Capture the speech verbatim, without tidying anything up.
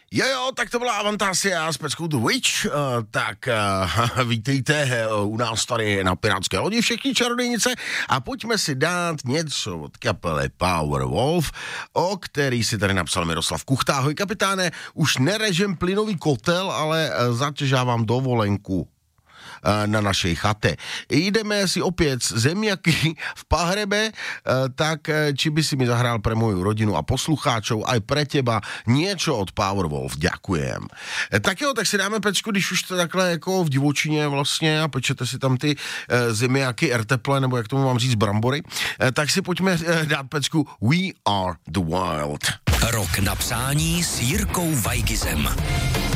Jo, jo, tak to byla Avantasia s peckou The Witch, uh, tak uh, vítejte uh, u nás tady na Pirátské lodi všichni čarodějnice a pojďme si dát něco od kapely Powerwolf, o který si tady napsal Miroslav Kuchta. Ahoj kapitáne, už nerežem plynový kotel, ale uh, zatěžávám dovolenku na našej chate. Jdeme si opět zemiaky v Pahrebe, tak či by si mi zahrál pre moju rodinu a poslucháčov aj pre teba niečo od Powerwolf. Ďakujem. Tak jo, tak si dáme pecku, když už to takhle jako v divočině vlastně a pečete si tam ty zemiaky, erteple, nebo jak tomu mám říct, brambory, tak si pojďme dát pecku We Are The Wild. Rok na přání s Jirkou Vajgizem.